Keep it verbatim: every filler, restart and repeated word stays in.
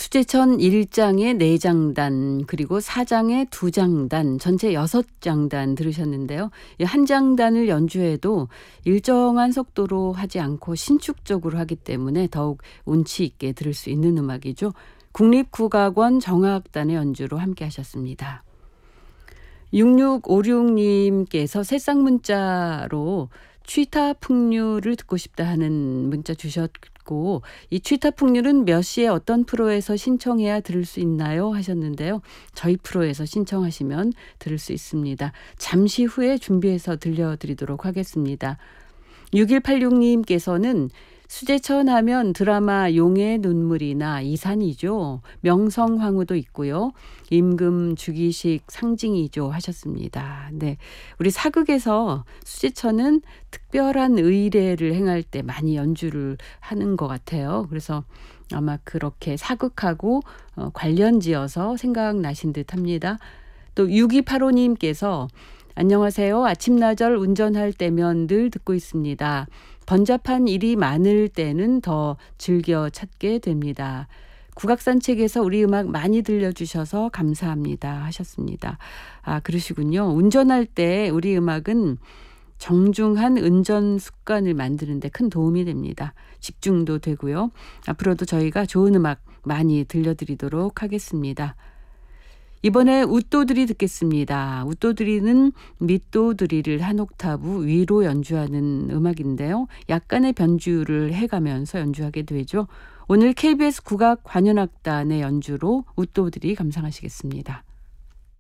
수제천 일 장에 네 장단 그리고 사 장에 두 장단 전체 여섯 장단 들으셨는데요. 이 한 장단을 연주해도 일정한 속도로 하지 않고 신축적으로 하기 때문에 더욱 운치 있게 들을 수 있는 음악이죠. 국립국악원 정화악단의 연주로 함께 하셨습니다. 육육오육 님께서 새싹 문자로 취타 풍류를 듣고 싶다 하는 문자 주셨고, 이 취타 풍류는 몇 시에 어떤 프로에서 신청해야 들을 수 있나요? 하셨는데요. 저희 프로에서 신청하시면 들을 수 있습니다. 잠시 후에 준비해서 들려드리도록 하겠습니다. 육일팔육 님께서는 수제천 하면 드라마 용의 눈물이나 이산이죠. 명성황후도 있고요. 임금 주기식 상징이죠 하셨습니다. 네, 우리 사극에서 수제천은 특별한 의례를 행할 때 많이 연주를 하는 것 같아요. 그래서 아마 그렇게 사극하고 관련지어서 생각나신 듯 합니다. 또 육이팔오 님께서 안녕하세요. 아침나절 운전할 때면 늘 듣고 있습니다. 번잡한 일이 많을 때는 더 즐겨 찾게 됩니다. 국악산책에서 우리 음악 많이 들려주셔서 감사합니다 하셨습니다. 아, 그러시군요. 운전할 때 우리 음악은 정중한 운전 습관을 만드는 데 큰 도움이 됩니다. 집중도 되고요. 앞으로도 저희가 좋은 음악 많이 들려드리도록 하겠습니다. 이번에 웃도들이 듣겠습니다. 웃도들이는 밑도들이를 한 옥타브 위로 연주하는 음악인데요. 약간의 변주를 해가면서 연주하게 되죠. 오늘 케이비에스 국악 관현악단의 연주로 웃도들이 감상하시겠습니다.